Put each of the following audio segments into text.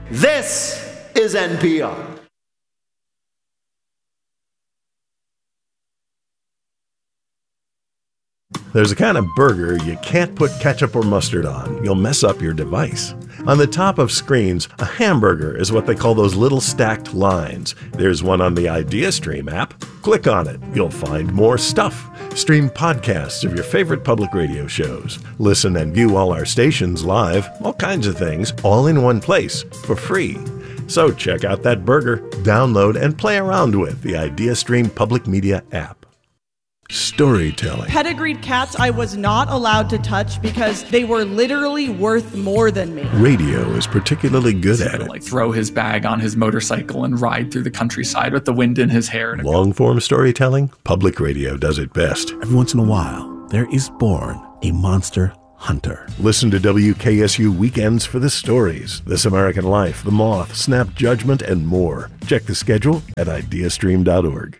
This is NPR. There's a kind of burger you can't put ketchup or mustard on. You'll mess up your device. On the top of screens, a hamburger is what they call those little stacked lines. There's one on the IdeaStream app. Click on it. You'll find more stuff. Stream podcasts of your favorite public radio shows. Listen and view all our stations live, all kinds of things, all in one place for free. So check out that burger, download, and play around with the IdeaStream Public Media app. Storytelling. Pedigreed cats I was not allowed to touch because they were literally worth more than me. Radio is particularly good at it. Like throw his bag on his motorcycle and ride through the countryside with the wind in his hair. Long-form storytelling, public radio does it best. Every once in a while, there is born a monster hunter. Listen to WKSU Weekends for the stories. This American Life, The Moth, Snap Judgment, and more. Check the schedule at ideastream.org.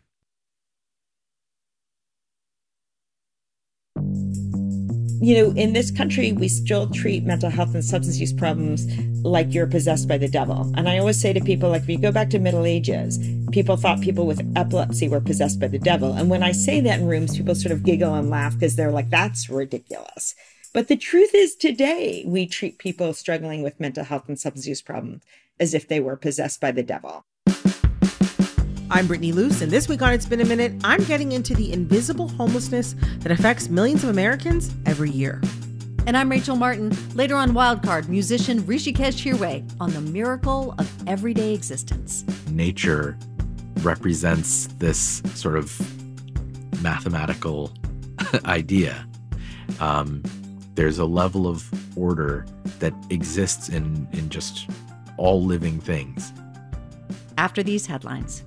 You know, in this country, we still treat mental health and substance use problems like you're possessed by the devil. And I always say to people, like, if you go back to Middle Ages, people thought people with epilepsy were possessed by the devil. And when I say that in rooms, people sort of giggle and laugh because they're like, that's ridiculous. But the truth is today, we treat people struggling with mental health and substance use problems as if they were possessed by the devil. I'm Brittany Luce, and this week on It's Been a Minute, I'm getting into the invisible homelessness that affects millions of Americans every year. And I'm Rachel Martin. Later on Wildcard, musician Rishikesh Hirway on the miracle of everyday existence. Nature represents this sort of mathematical idea. There's a level of order that exists in just all living things. After these headlines.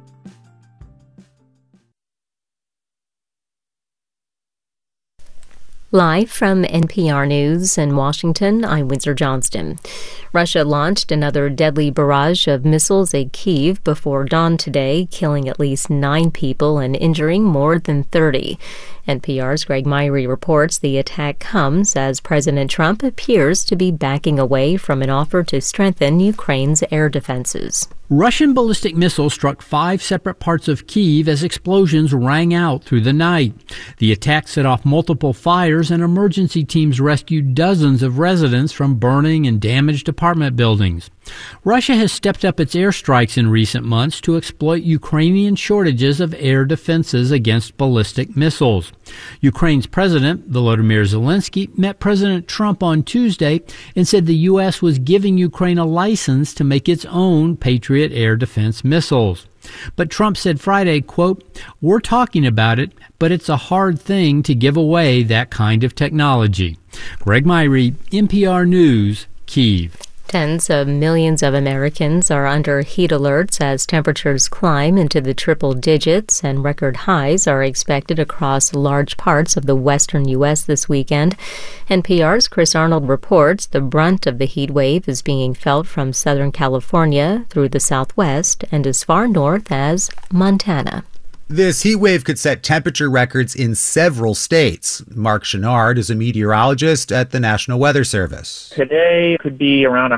Live from NPR News in Washington, I'm Windsor Johnston. Russia launched another deadly barrage of missiles at Kyiv before dawn today, killing at least 9 people and injuring more than 30. NPR's Greg Myrie reports the attack comes as President Trump appears to be backing away from an offer to strengthen Ukraine's air defenses. Russian ballistic missiles struck 5 separate parts of Kyiv as explosions rang out through the night. The attack set off multiple fires, and emergency teams rescued dozens of residents from burning and damaged apartment buildings. Russia has stepped up its airstrikes in recent months to exploit Ukrainian shortages of air defenses against ballistic missiles. Ukraine's President, Volodymyr Zelensky, met President Trump on Tuesday and said the U.S. was giving Ukraine a license to make its own Patriot air defense missiles. But Trump said Friday, quote, "We're talking about it, but it's a hard thing to give away that kind of technology." Greg Myrie, NPR News, Kyiv. Tens of millions of Americans are under heat alerts as temperatures climb into the triple digits, and record highs are expected across large parts of the western U.S. this weekend. NPR's Chris Arnold reports the brunt of the heat wave is being felt from Southern California through the Southwest and as far north as Montana. This heat wave could set temperature records in several states. Mark Chenard is a meteorologist at the National Weather Service. Today could be around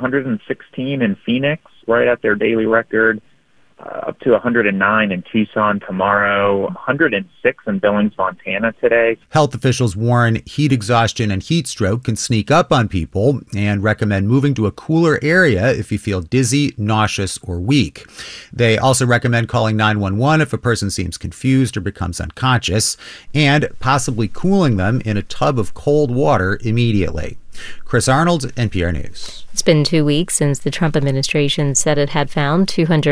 116 in Phoenix, right at their daily record, up to 109 in Tucson tomorrow, 106 in Billings, Montana today. Health officials warn heat exhaustion and heat stroke can sneak up on people and recommend moving to a cooler area if you feel dizzy, nauseous, or weak. They also recommend calling 911 if a person seems confused or becomes unconscious, and possibly cooling them in a tub of cold water immediately. Chris Arnold, NPR News. It's been 2 weeks since the Trump administration said it had found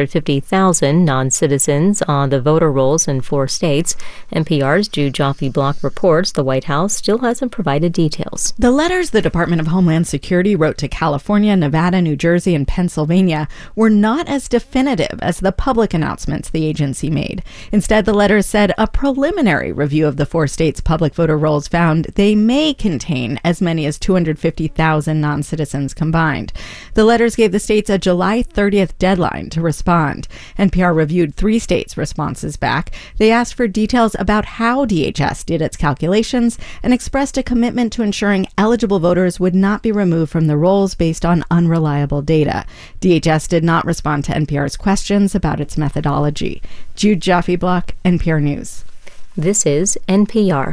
250,000 non-citizens on the voter rolls in 4 states. NPR's Jude Joffe-Block reports the White House still hasn't provided details. The letters the Department of Homeland Security wrote to California, Nevada, New Jersey, and Pennsylvania were not as definitive as the public announcements the agency made. Instead, the letters said a preliminary review of the 4 states' public voter rolls found they may contain as many as 250,000 3,000 non-citizens combined. The letters gave the states a July 30th deadline to respond. NPR reviewed 3 states' responses back. They asked for details about how DHS did its calculations and expressed a commitment to ensuring eligible voters would not be removed from the rolls based on unreliable data. DHS did not respond to NPR's questions about its methodology. Jude Jaffe-Block, NPR News. This is NPR.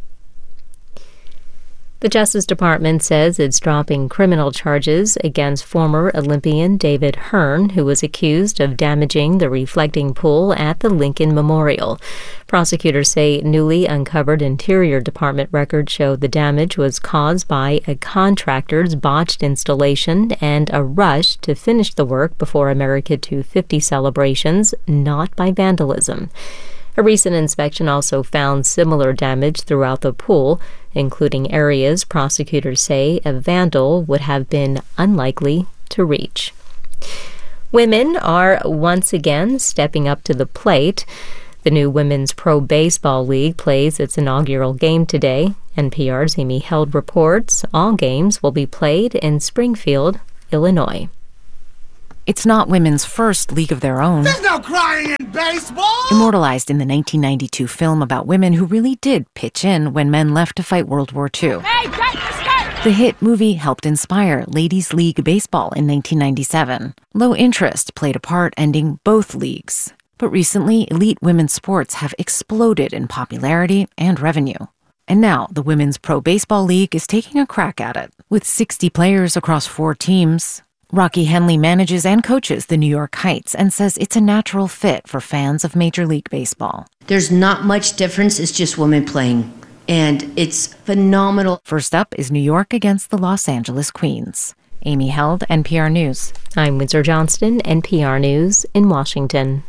The Justice Department says it's dropping criminal charges against former Olympian David Hearn, who was accused of damaging the reflecting pool at the Lincoln Memorial. Prosecutors say newly uncovered Interior Department records show the damage was caused by a contractor's botched installation and a rush to finish the work before America 250 celebrations, not by vandalism. A recent inspection also found similar damage throughout the pool, including areas prosecutors say a vandal would have been unlikely to reach. Women are once again stepping up to the plate. The new Women's Pro Baseball League plays its inaugural game today. NPR's Amy Held reports all games will be played in Springfield, Illinois. It's not women's first league of their own. There's no crying in baseball! Immortalized in the 1992 film about women who really did pitch in when men left to fight World War II. Hey, get the skirt! The hit movie helped inspire Ladies League Baseball in 1997. Low interest played a part ending both leagues. But recently, elite women's sports have exploded in popularity and revenue. And now, the Women's Pro Baseball League is taking a crack at it. With 60 players across 4 teams, Rocky Henley manages and coaches the New York Heights and says it's a natural fit for fans of Major League Baseball. There's not much difference. It's just women playing, and it's phenomenal. First up is New York against the Los Angeles Queens. Amy Held, NPR News. I'm Windsor Johnston, NPR News in Washington.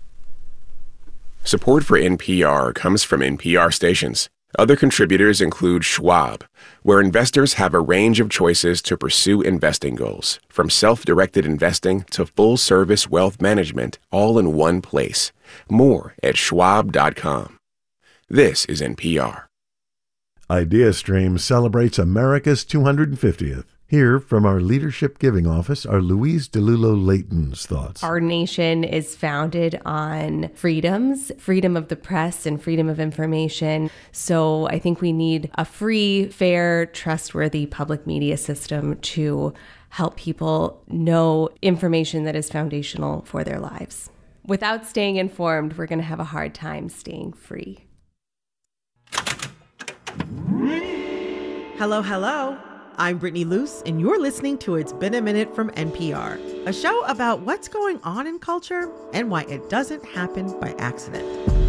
Support for NPR comes from NPR stations. Other contributors include Schwab, where investors have a range of choices to pursue investing goals, from self-directed investing to full-service wealth management, all in one place. More at schwab.com. This is NPR. IdeaStream celebrates America's 250th. Here from our Leadership Giving Office are Louise DeLulo-Layton's thoughts. Our nation is founded on freedoms, freedom of the press and freedom of information. So I think we need a free, fair, trustworthy public media system to help people know information that is foundational for their lives. Without staying informed, we're going to have a hard time staying free. Hello, hello. I'm Brittany Luce, and you're listening to It's Been a Minute from NPR, a show about what's going on in culture and why it doesn't happen by accident.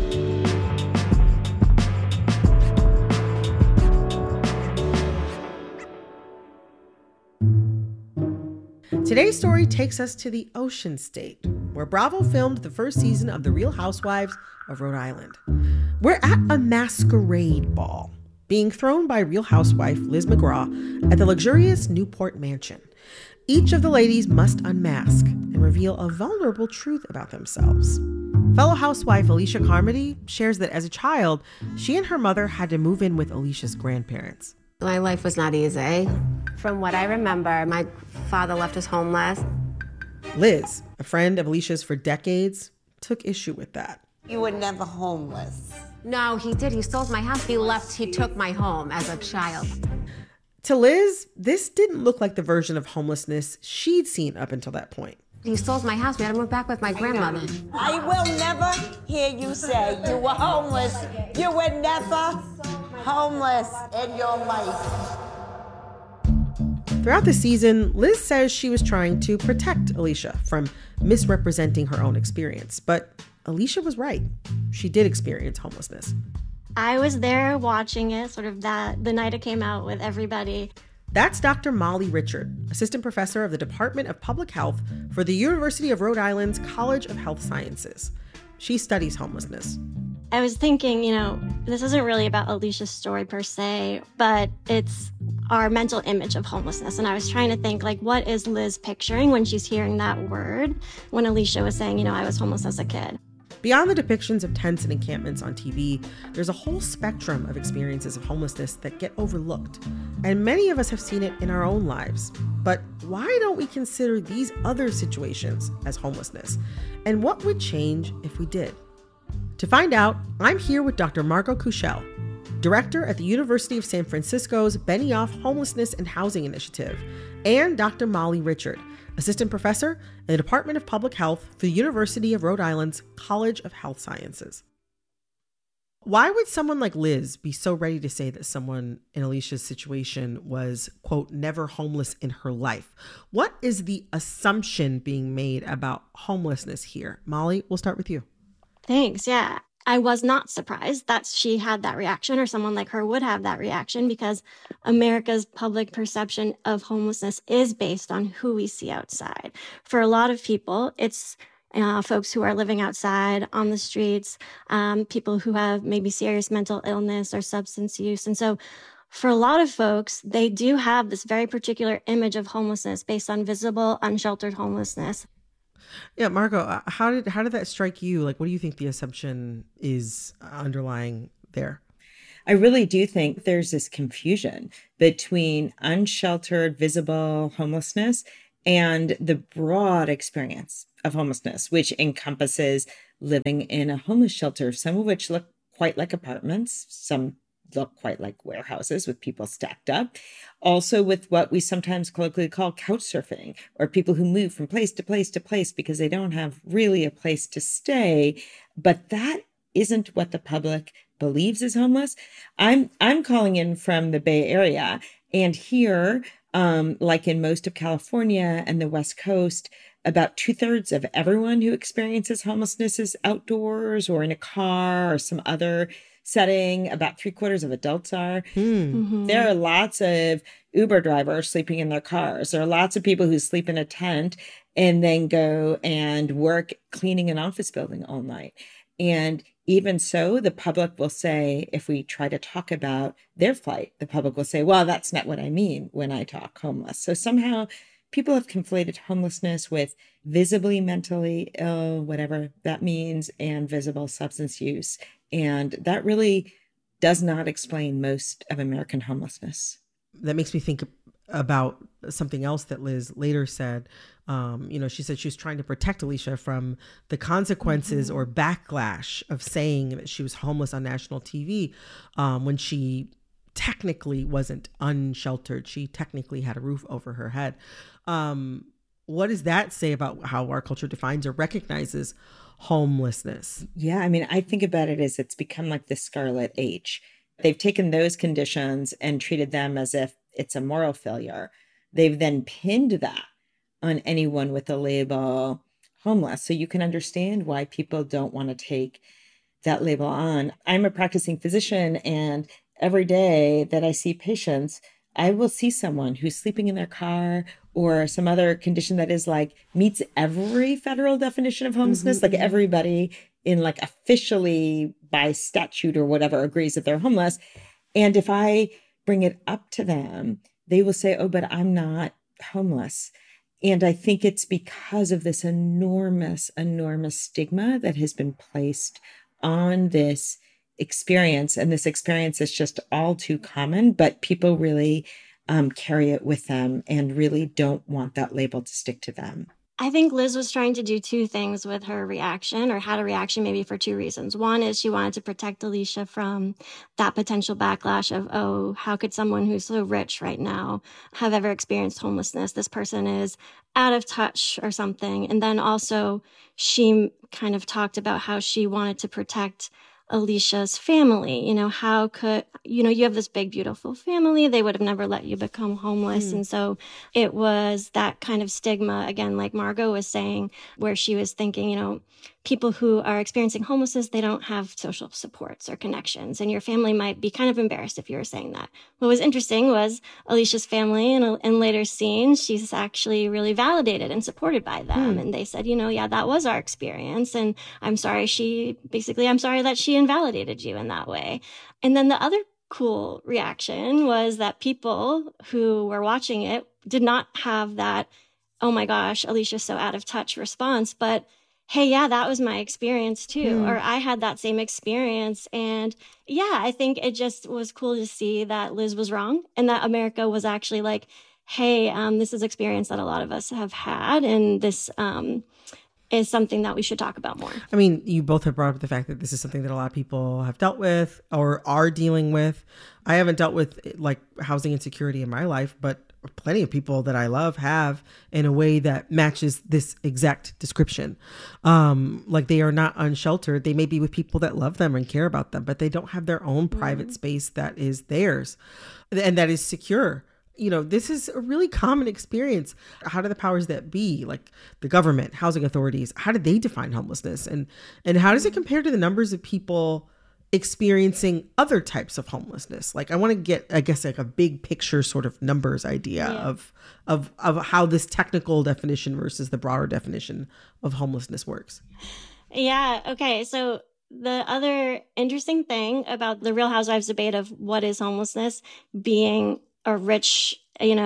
Today's story takes us to the Ocean State, where Bravo filmed the first season of The Real Housewives of Rhode Island. We're at a masquerade ball being thrown by Real Housewife Liz McGraw at the luxurious Newport mansion. Each of the ladies must unmask and reveal a vulnerable truth about themselves. Fellow housewife Alicia Carmody shares that as a child, she and her mother had to move in with Alicia's grandparents. My life was not easy. From what I remember, my father left us homeless. Liz, a friend of Alicia's for decades, took issue with that. You were never homeless. No, he did. He stole my house. He took my home as a child. To Liz, this didn't look like the version of homelessness she'd seen up until that point. He stole my house. We had to move back with my grandmother. I will never hear you say you were homeless. You were never homeless in your life. Throughout the season, Liz says she was trying to protect Alicia from misrepresenting her own experience. But Alicia was right. She did experience homelessness. I was there watching it, the night it came out with everybody. That's Dr. Molly Richard, assistant professor of the Department of Public Health for the University of Rhode Island's College of Health Sciences. She studies homelessness. I was thinking, this isn't really about Alicia's story per se, but it's our mental image of homelessness. And I was trying to think, what is Liz picturing when she's hearing that word when Alicia was saying, I was homeless as a kid? Beyond the depictions of tents and encampments on TV, there's a whole spectrum of experiences of homelessness that get overlooked. And many of us have seen it in our own lives. But why don't we consider these other situations as homelessness? And what would change if we did? To find out, I'm here with Dr. Margot Kuchel, director at the University of San Francisco's Benioff Homelessness and Housing Initiative, and Dr. Molly Richard, assistant professor in the Department of Public Health for the University of Rhode Island's College of Health Sciences. Why would someone like Liz be so ready to say that someone in Alicia's situation was, quote, never homeless in her life? What is the assumption being made about homelessness here? Molly, we'll start with you. Thanks. Yeah. I was not surprised that she had that reaction, or someone like her would have that reaction, because America's public perception of homelessness is based on who we see outside. For a lot of people, it's folks who are living outside on the streets, people who have maybe serious mental illness or substance use. And so for a lot of folks, they do have this very particular image of homelessness based on visible, unsheltered homelessness. Yeah, Margot, how did that strike you? Like, what do you think the assumption is underlying there? I really do think there's this confusion between unsheltered, visible homelessness and the broad experience of homelessness, which encompasses living in a homeless shelter, some of which look quite like apartments, some look quite like warehouses with people stacked up. Also with what we sometimes colloquially call couch surfing, or people who move from place to place to place because they don't have really a place to stay. But that isn't what the public believes is homeless. I'm calling in from the Bay Area, and here, like in most of California and the West Coast, about 2/3 of everyone who experiences homelessness is outdoors or in a car or some other setting. About 3/4 of adults are. There are lots of Uber drivers sleeping in their cars. There are lots of people who sleep in a tent and then go and work cleaning an office building all night. And even so, the public will say, if we try to talk about their plight, the public will say, well, that's not what I mean when I talk homeless. So somehow people have conflated homelessness with visibly mentally ill, whatever that means, and visible substance use. And that really does not explain most of American homelessness. That makes me think about something else that Liz later said. She said she was trying to protect Alicia from the consequences or backlash of saying that she was homeless on national TV when she technically wasn't unsheltered. She technically had a roof over her head. What does that say about how our culture defines or recognizes homelessness? Yeah, I mean, I think about it as it's become like the scarlet H. They've taken those conditions and treated them as if it's a moral failure. They've then pinned that on anyone with the label homeless. So you can understand why people don't want to take that label on. I'm a practicing physician, and every day that I see patients, I will see someone who's sleeping in their car or some other condition that is like meets every federal definition of homelessness. Like everybody in like officially by statute or whatever agrees that they're homeless. And if I bring it up to them, they will say, oh, but I'm not homeless. And I think it's because of this enormous, enormous stigma that has been placed on this experience. And this experience is just all too common, but people really carry it with them and really don't want that label to stick to them. I think Liz was trying to do two things with her reaction, or had a reaction maybe for two reasons. One is she wanted to protect Alicia from that potential backlash of, oh, how could someone who's so rich right now have ever experienced homelessness? This person is out of touch or something. And then also she kind of talked about how she wanted to protect Alicia's family. How could, you have this big, beautiful family. They would have never let you become homeless. And so it was that kind of stigma, again, like Margot was saying, where she was thinking, people who are experiencing homelessness, they don't have social supports or connections. And your family might be kind of embarrassed if you were saying that. What was interesting was Alicia's family in later scenes, she's actually really validated and supported by them. And they said, yeah, that was our experience. And I'm sorry that she invalidated you in that way. And then the other cool reaction was that people who were watching it did not have that, oh my gosh, Alicia's so out of touch response, but hey, yeah, that was my experience too, or I had that same experience. And yeah, I think it just was cool to see that Liz was wrong and that America was actually like, hey, this is experience that a lot of us have had, and this is something that we should talk about more. I mean, you both have brought up the fact that this is something that a lot of people have dealt with or are dealing with. I haven't dealt with like housing insecurity in my life, but plenty of people that I love have, in a way that matches this exact description. Like they are not unsheltered. They may be with people that love them and care about them, but they don't have their own private space that is theirs and that is secure. You know, this is a really common experience. How do the powers that be, like the government, housing authorities, how do they define homelessness? And how does it compare to the numbers of people experiencing other types of homelessness? Like I want to get, I guess, like a big picture sort of numbers idea of how this technical definition versus the broader definition of homelessness works. Yeah. Okay. So the other interesting thing about the Real Housewives debate of what is homelessness being a rich,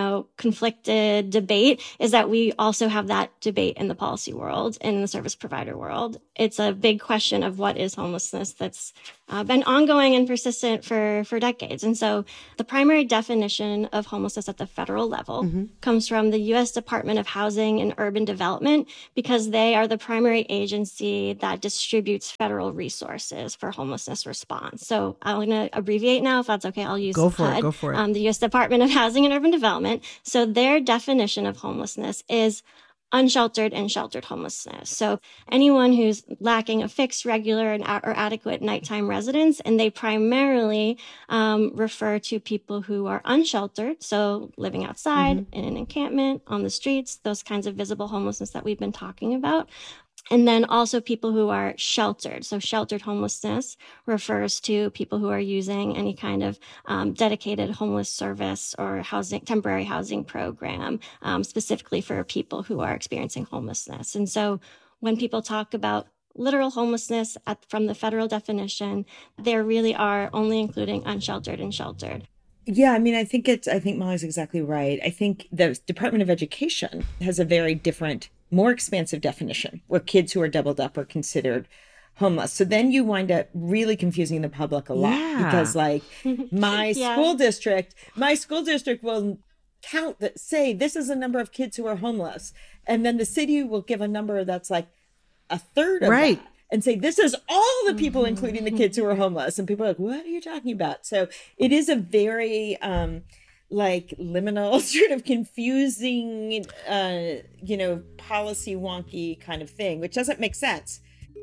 conflicted debate is that we also have that debate in the policy world, in the service provider world. It's a big question of what is homelessness that's been ongoing and persistent for decades. And so the primary definition of homelessness at the federal level comes from the U.S. Department of Housing and Urban Development, because they are the primary agency that distributes federal resources for homelessness response. So I'm going to abbreviate now, if that's okay. I'll use Go for it. The U.S. Department of Housing and Urban Development. So their definition of homelessness is unsheltered and sheltered homelessness. So anyone who's lacking a fixed, regular, or adequate nighttime residence, and they primarily refer to people who are unsheltered, so living outside in an encampment, on the streets, those kinds of visible homelessness that we've been talking about. And then also people who are sheltered. So sheltered homelessness refers to people who are using any kind of dedicated homeless service or temporary housing program, specifically for people who are experiencing homelessness. And so when people talk about literal homelessness from the federal definition, they really are only including unsheltered and sheltered. Yeah, I mean, I think Molly's exactly right. I think the Department of Education has a very different, more expansive definition where kids who are doubled up are considered homeless. So then you wind up really confusing the public a lot because like my school district will count that, say this is a number of kids who are homeless. And then the city will give a number that's like a third of that. And say, this is all the people, including the kids who are homeless. And people are like, what are you talking about? So it is a very liminal, sort of confusing, policy wonky kind of thing, which doesn't make sense.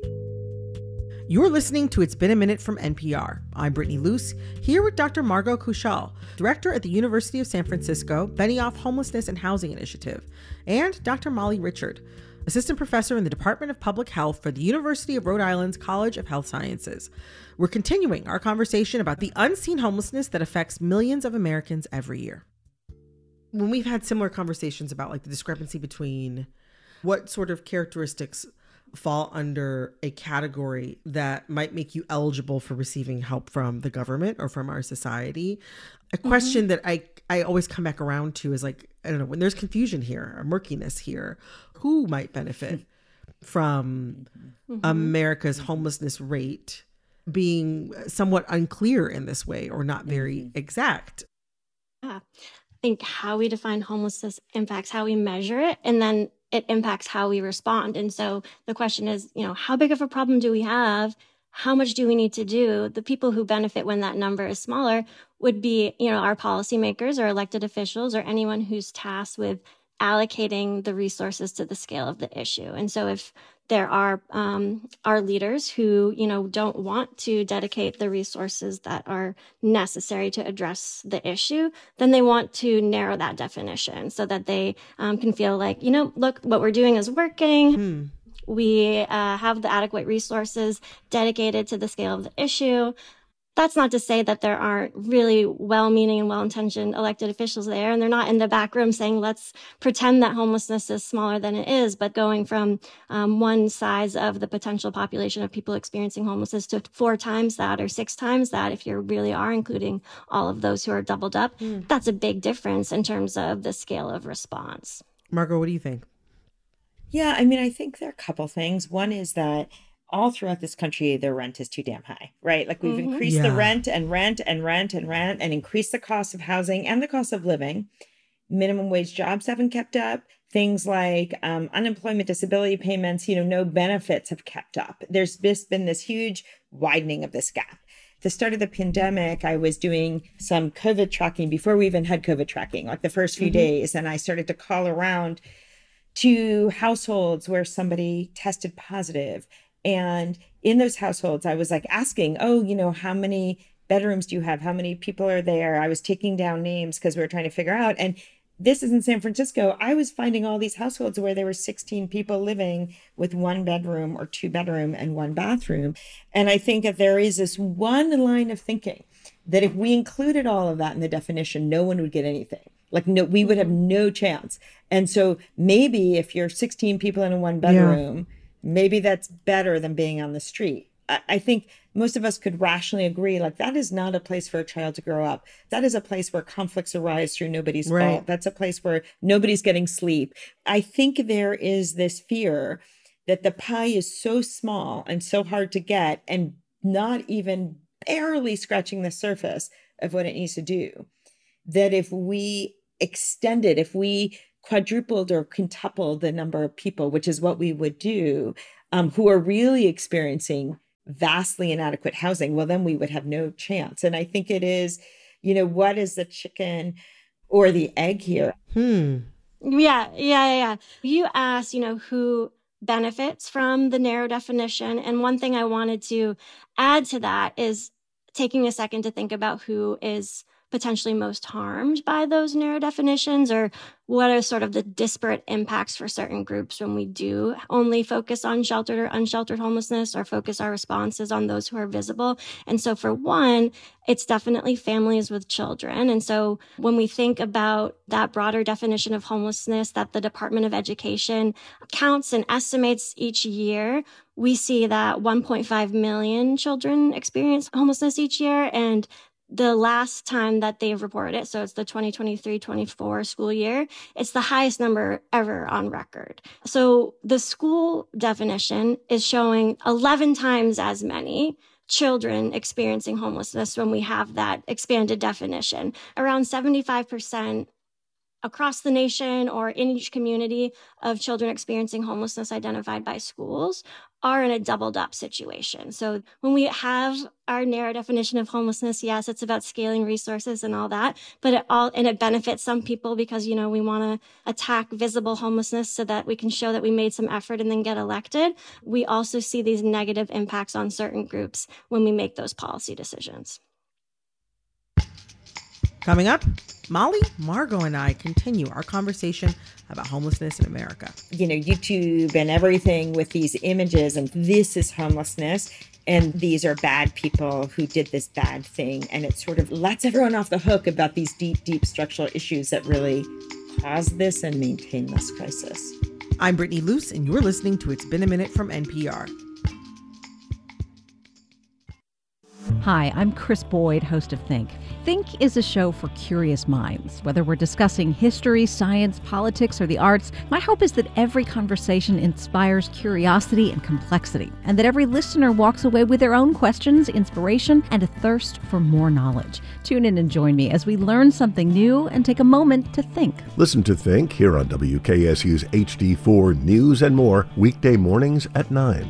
You're listening to It's Been a Minute from NPR. I'm Brittany Luce, here with Dr. Margot Kuchal, director at the University of San Francisco Benioff Homelessness and Housing Initiative, and Dr. Molly Richard, assistant professor in the Department of Public Health for the University of Rhode Island's College of Health Sciences. We're continuing our conversation about the unseen homelessness that affects millions of Americans every year. When we've had similar conversations about like the discrepancy between what sort of characteristics fall under a category that might make you eligible for receiving help from the government or from our society, a question that I always come back around to is like, I don't know, when there's confusion here or murkiness here, who might benefit from America's homelessness rate being somewhat unclear in this way or not very exact? I think how we define homelessness impacts how we measure it, and then it impacts how we respond. And so the question is, how big of a problem do we have? How much do we need to do? The people who benefit when that number is smaller would be, our policymakers or elected officials or anyone who's tasked with allocating the resources to the scale of the issue. And so if there are leaders who, don't want to dedicate the resources that are necessary to address the issue, then they want to narrow that definition so that they can feel like, look, what we're doing is working. We have the adequate resources dedicated to the scale of the issue. That's not to say that there aren't really well-meaning and well-intentioned elected officials there, and they're not in the back room saying, let's pretend that homelessness is smaller than it is, but going from one size of the potential population of people experiencing homelessness to 4 times that or 6 times that, if you really are including all of those who are doubled up, that's a big difference in terms of the scale of response. Margot, what do you think? Yeah, I mean, I think there are a couple things. One is that all throughout this country, the rent is too damn high, right? Like we've increased the rent and rent and rent and rent and increased the cost of housing and the cost of living. Minimum wage jobs haven't kept up. Things like unemployment, disability payments, no benefits have kept up. There's just been this huge widening of this gap. At the start of the pandemic, I was doing some COVID tracking before we even had COVID tracking, like the first few days. And I started to call around to households where somebody tested positive. And in those households, I was like asking, how many bedrooms do you have? How many people are there? I was taking down names because we were trying to figure out. And this is in San Francisco. I was finding all these households where there were 16 people living with 1 bedroom or 2 bedroom and 1 bathroom. And I think that there is this one line of thinking that if we included all of that in the definition, no one would get anything. Like, no, we would have no chance. And so maybe if you're 16 people in a 1 bedroom, maybe that's better than being on the street. I think most of us could rationally agree, like, that is not a place for a child to grow up. That is a place where conflicts arise through nobody's fault. That's a place where nobody's getting sleep. I think there is this fear that the pie is so small and so hard to get and not even barely scratching the surface of what it needs to do, that if we extended, if we quadrupled or quintupled the number of people, which is what we would do, who are really experiencing vastly inadequate housing, well, then we would have no chance. And I think it is, what is the chicken or the egg here? Yeah. You asked, who benefits from the narrow definition. And one thing I wanted to add to that is taking a second to think about who is potentially most harmed by those narrow definitions, or what are sort of the disparate impacts for certain groups when we do only focus on sheltered or unsheltered homelessness, or focus our responses on those who are visible. And so for one, it's definitely families with children. And so when we think about that broader definition of homelessness that the Department of Education counts and estimates each year, we see that 1.5 million children experience homelessness each year. And the last time that they've reported it, so it's the 2023-24 school year, it's the highest number ever on record. So the school definition is showing 11 times as many children experiencing homelessness when we have that expanded definition. Around 75% across the nation or in each community of children experiencing homelessness identified by schools are in a doubled up situation. So when we have our narrow definition of homelessness, yes, it's about scaling resources and all that, but it benefits some people because, we want to attack visible homelessness so that we can show that we made some effort and then get elected. We also see these negative impacts on certain groups when we make those policy decisions. Coming up, Molly, Margot, and I continue our conversation about homelessness in America. YouTube and everything with these images, and this is homelessness, and these are bad people who did this bad thing. And it sort of lets everyone off the hook about these deep, deep structural issues that really cause this and maintain this crisis. I'm Brittany Luce, and you're listening to It's Been a Minute from NPR. Hi, I'm Chris Boyd, host of Think. Think is a show for curious minds. Whether we're discussing history, science, politics, or the arts, my hope is that every conversation inspires curiosity and complexity, and that every listener walks away with their own questions, inspiration, and a thirst for more knowledge. Tune in and join me as we learn something new and take a moment to think. Listen to Think here on WKSU's HD4 News and More, weekday mornings at 9.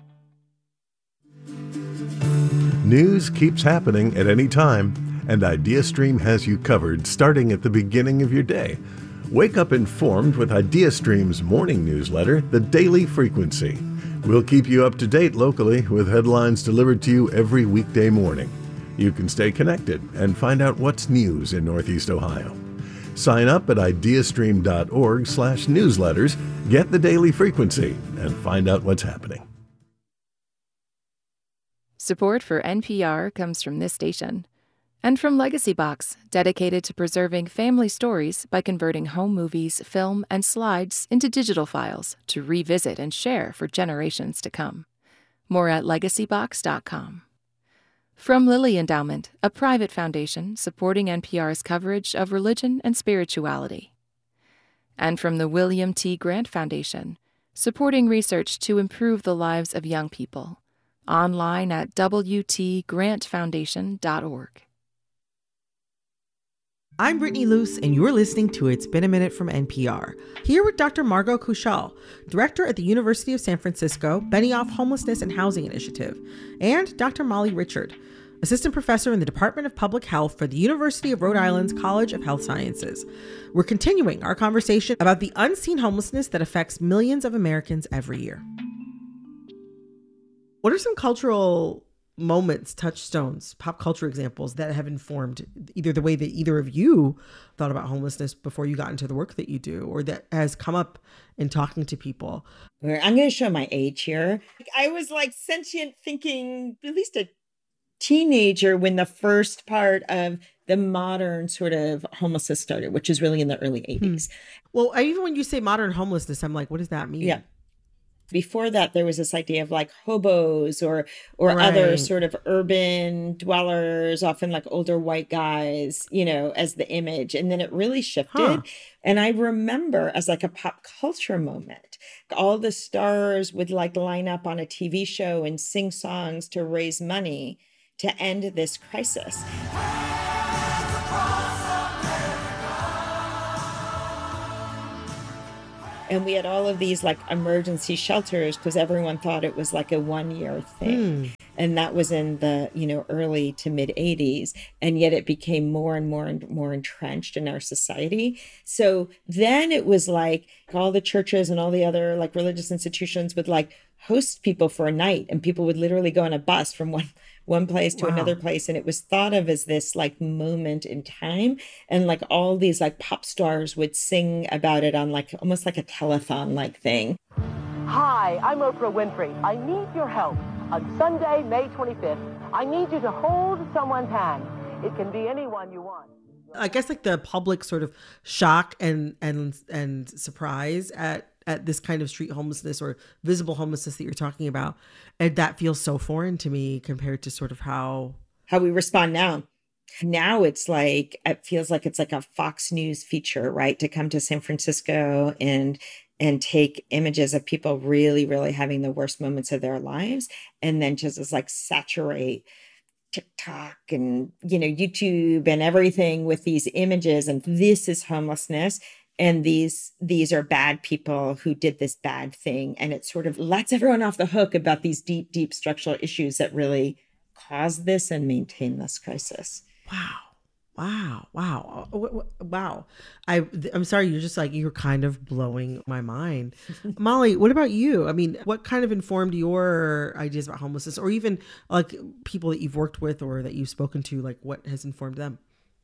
News keeps happening at any time, and IdeaStream has you covered starting at the beginning of your day. Wake up informed with IdeaStream's morning newsletter, The Daily Frequency. We'll keep you up to date locally with headlines delivered to you every weekday morning. You can stay connected and find out what's news in Northeast Ohio. Sign up at ideastream.org/newsletters, get The Daily Frequency, and find out what's happening. Support for NPR comes from this station and from Legacy Box, dedicated to preserving family stories by converting home movies, film, and slides into digital files to revisit and share for generations to come. More at legacybox.com. From Lilly Endowment, a private foundation supporting NPR's coverage of religion and spirituality. And from the William T. Grant Foundation, supporting research to improve the lives of young people. Online at wtgrantfoundation.org. I'm Brittany Luce, and you're listening to It's Been a Minute from NPR. Here with Dr. Margot Kuchel, director at the University of San Francisco Benioff Homelessness and Housing Initiative, and Dr. Molly Richard, assistant professor in the Department of Public Health for the University of Rhode Island's College of Health Sciences. We're continuing our conversation about the unseen homelessness that affects millions of Americans every year. What are some cultural moments, touchstones, pop culture examples that have informed either the way that either of you thought about homelessness before you got into the work that you do, or that has come up in talking to people? I'm going to show my age here. I was like sentient thinking, at least a teenager, when the first part of the modern sort of homelessness started, which is really in the early 80s. Well, even when you say modern homelessness, I'm like, what does that mean? Yeah. Before that, there was this idea of like hobos or Right. other sort of urban dwellers, often like older white guys, you know, as the image. And then it really shifted. And I remember as like a pop culture moment, all the stars would like line up on a TV show and sing songs to raise money to end this crisis. And we had all of these like emergency shelters because everyone thought it was like a 1-year thing. And that was in the, you know, early to mid 80s. And yet it became more and more and more entrenched in our society. So then it was like all the churches and all the other like religious institutions would like host people for a night, and people would literally go on a bus from one place to another place. And it was thought of as this like moment in time. And like all these like pop stars would sing about it on like almost like a telethon like thing. Hi, I'm Oprah Winfrey. I need your help. On Sunday, May 25th, I need you to hold someone's hand. It can be anyone you want. I guess like the public sort of shock and surprise at this kind of street homelessness or visible homelessness that you're talking about. And that feels so foreign to me compared to sort of how we respond now. Now it's like, it feels like it's like a Fox News feature, right? To come to San Francisco and take images of people really, really having the worst moments of their lives. And then just like saturate TikTok and, you know, YouTube and everything with these images. And this is homelessness. And these are bad people who did this bad thing. And it sort of lets everyone off the hook about these deep, deep structural issues that really cause this and maintain this crisis. Wow. I'm sorry, you're kind of blowing my mind. Molly, what about you? I mean, what kind of informed your ideas about homelessness, or even like people that you've worked with or that you've spoken to, like what has informed them?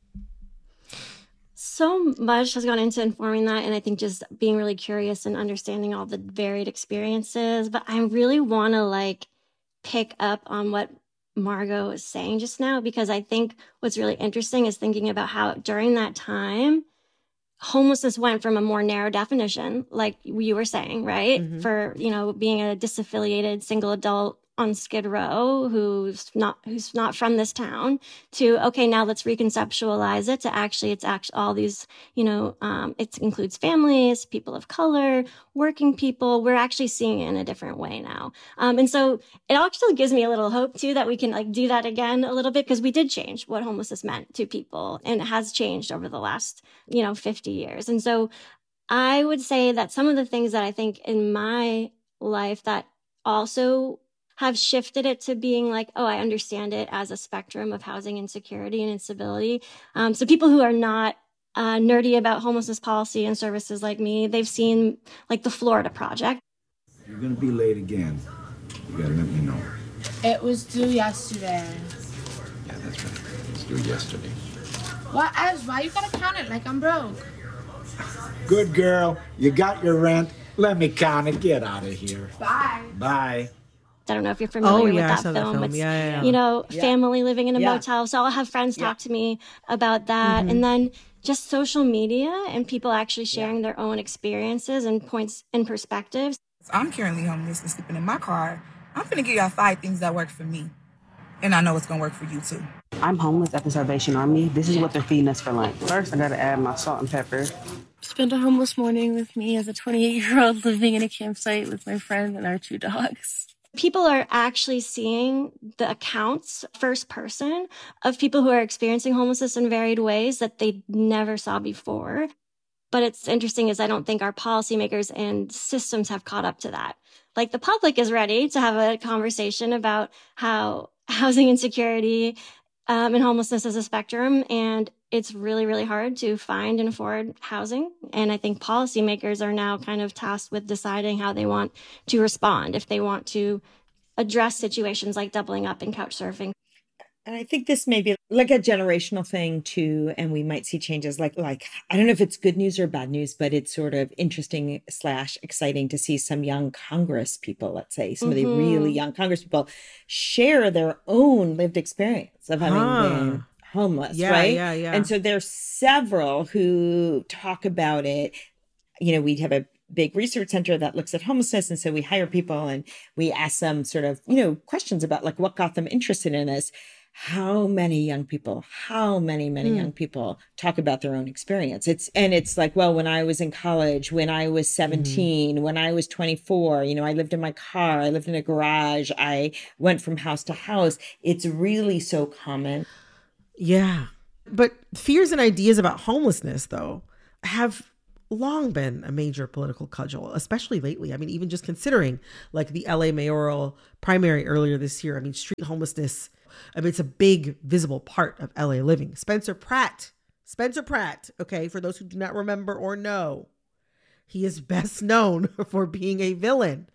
So much has gone into informing that, and I think just being really curious and understanding all the varied experiences. But I really want to like pick up on what Margot was saying just now, because I think what's really interesting is thinking about how during that time, homelessness went from a more narrow definition, like you were saying, right? Mm-hmm. For, you know, being a disaffiliated single adult on Skid Row who's not from this town, to, okay, now let's reconceptualize it to actually, it's actually all these, you know, it includes families, people of color, working people. We're actually seeing it in a different way now. And so it actually gives me a little hope too, that we can like do that again a little bit, because we did change what homelessness meant to people, and it has changed over the last, 50 years. And so I would say that some of the things that I think in my life that also have shifted it to being like, oh, I understand it as a spectrum of housing insecurity and instability. So people who are not nerdy about homelessness policy and services like me, they've seen like the Florida Project. You're going to be late again. You got to let me know. It was due yesterday. Yeah, that's right. It was due yesterday. What else? Why you got to count it like I'm broke? Good girl. You got your rent. Let me count it. Get out of here. Bye. Bye. I don't know if you're familiar with that film. That film. It's, family living in a motel. So I'll have friends talk to me about that. Mm-hmm. And then just social media and people actually sharing their own experiences and points and perspectives. I'm currently homeless and sleeping in my car. I'm finna give y'all 5 things that work for me. And I know it's gonna work for you too. I'm homeless at the Salvation Army. This is what they're feeding us for lunch. First, I gotta add my salt and pepper. spent a homeless morning with me as a 28-year-old living in a campsite with my friend and our 2 dogs. People are actually seeing the accounts, first person, of people who are experiencing homelessness in varied ways that they never saw before. But it's interesting is I don't think our policymakers and systems have caught up to that. Like the public is ready to have a conversation about how housing insecurity and homelessness is a spectrum, and it's really, really hard to find and afford housing. And I think policymakers are now kind of tasked with deciding how they want to respond, if they want to address situations like doubling up and couch surfing. And I think this may be like a generational thing too. And we might see changes like, I don't know if it's good news or bad news, but it's sort of interesting / exciting to see some young Congress people, let's say, some of the really young Congress people share their own lived experience of having been homeless, right? Yeah. And so there's several who talk about it. You know, we have a big research center that looks at homelessness. And so we hire people and we ask them sort of, questions about like what got them interested in this. How many young people, young people talk about their own experience? It's like, well, when I was in college, when I was 17, when I was 24, I lived in my car, I lived in a garage, I went from house to house. It's really so common. Yeah. But fears and ideas about homelessness, though, have long been a major political cudgel, especially lately. I mean, even just considering like the LA mayoral primary earlier this year. I mean, street homelessness, it's a big visible part of LA living. Spencer Pratt. Okay. For those who do not remember or know, he is best known for being a villain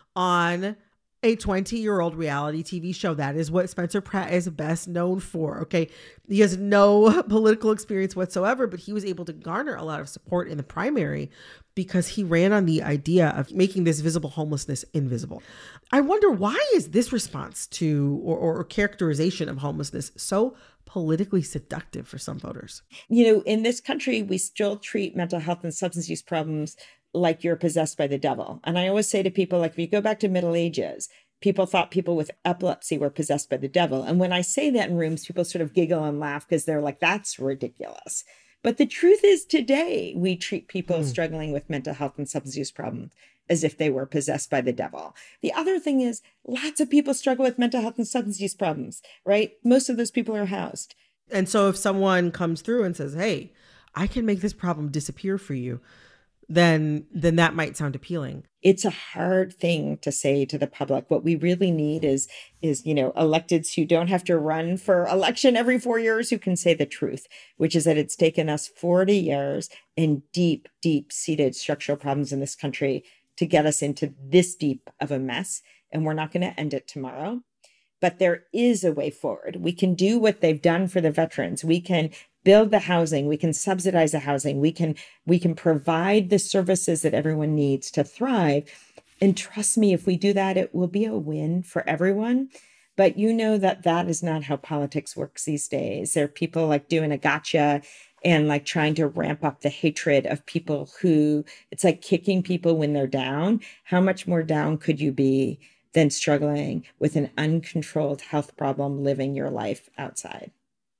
on a 20-year-old reality TV show. That is what Spencer Pratt is best known for. Okay. He has no political experience whatsoever, but he was able to garner a lot of support in the primary because he ran on the idea of making this visible homelessness invisible. I wonder, why is this response to or characterization of homelessness so politically seductive for some voters? In this country, we still treat mental health and substance use problems like you're possessed by the devil. And I always say to people, like, if you go back to Middle Ages, people thought people with epilepsy were possessed by the devil. And when I say that in rooms, people sort of giggle and laugh because they're like, that's ridiculous. But the truth is, today, we treat people struggling with mental health and substance use problems as if they were possessed by the devil. The other thing is, lots of people struggle with mental health and substance use problems, right? Most of those people are housed. And so if someone comes through and says, hey, I can make this problem disappear for you, then that might sound appealing. It's a hard thing to say to the public. What we really need is electeds who don't have to run for election every 4 years, who can say the truth, which is that it's taken us 40 years and deep, deep-seated structural problems in this country to get us into this deep of a mess. And we're not going to end it tomorrow. But there is a way forward. We can do what they've done for the veterans. We can build the housing. We can subsidize the housing. We can provide the services that everyone needs to thrive. And trust me, if we do that, it will be a win for everyone. But that is not how politics works these days. There are people like doing a gotcha and like trying to ramp up the hatred of people who, it's like kicking people when they're down. How much more down could you be than struggling with an uncontrolled health problem, living your life outside?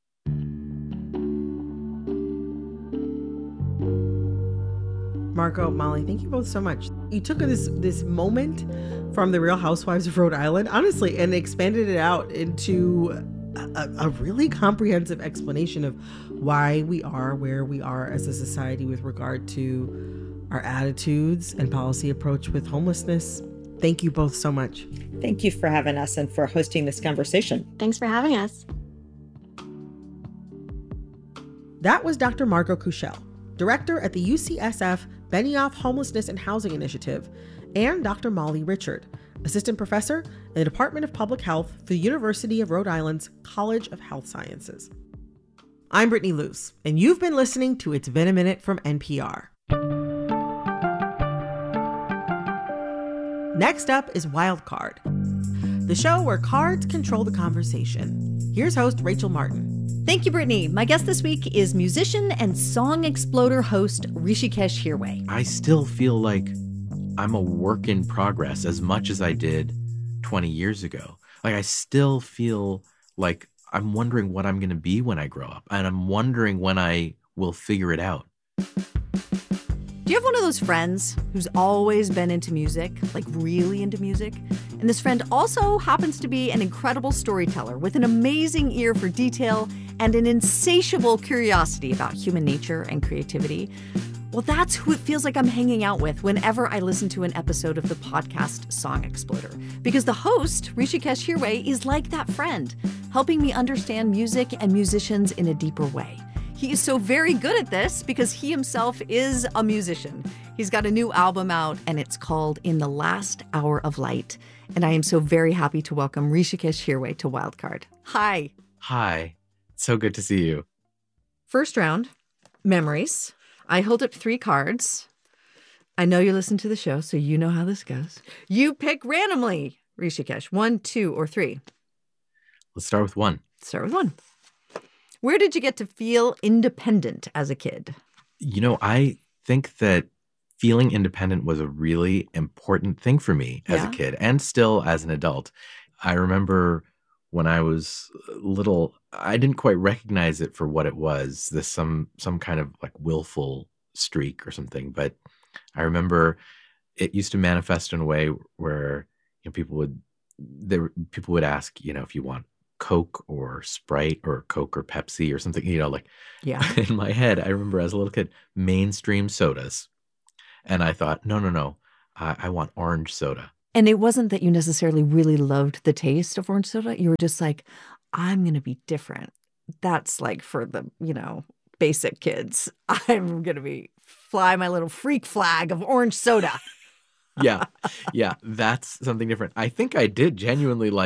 Margot, Molly, thank you both so much. You took this moment from The Real Housewives of Rhode Island, honestly, and expanded it out into a really comprehensive explanation of why we are where we are as a society with regard to our attitudes and policy approach with homelessness. Thank you both so much. Thank you for having us and for hosting this conversation. Thanks for having us. That was Dr. Margot Kuchel, director at the UCSF Benioff Homelessness and Housing Initiative, and Dr. Molly Richard, assistant professor in the Department of Public Health for the University of Rhode Island's College of Health Sciences. I'm Brittany Luce, and you've been listening to It's Been a Minute from NPR. Next up is Wild Card, the show where cards control the conversation. Here's host Rachel Martin. Thank you, Brittany. My guest this week is musician and song exploder host Rishikesh Hirway. I still feel like I'm a work in progress as much as I did 20 years ago. Like, I still feel like I'm wondering what I'm going to be when I grow up. And I'm wondering when I will figure it out. Do you have one of those friends who's always been into music, like really into music? And this friend also happens to be an incredible storyteller with an amazing ear for detail and an insatiable curiosity about human nature and creativity. Well, that's who it feels like I'm hanging out with whenever I listen to an episode of the podcast Song Exploder. Because the host, Rishikesh Hirway, is like that friend, helping me understand music and musicians in a deeper way. He is so very good at this because he himself is a musician. He's got a new album out, and it's called In the Last Hour of Light. And I am so very happy to welcome Rishikesh Hirway to Wildcard. Hi. Hi. So good to see you. First round, memories. I hold up 3 cards. I know you listen to the show, so you know how this goes. You pick randomly, Rishikesh. 1, 2, or 3. Let's start with 1. Start with 1. Where did you get to feel independent as a kid? You know, I think that feeling independent was a really important thing for me as a kid and still as an adult. I remember when I was little, I didn't quite recognize it for what it was, this some kind of like willful streak or something. But I remember it used to manifest in a way where people would ask, if you want Coke or Sprite or Coke or Pepsi or something, in my head, I remember as a little kid, mainstream sodas. And I thought, no, I want orange soda. And it wasn't that you necessarily really loved the taste of orange soda. You were just like, I'm going to be different. That's like for the, basic kids. I'm going to fly my little freak flag of orange soda. Yeah, that's something different. I think I did genuinely like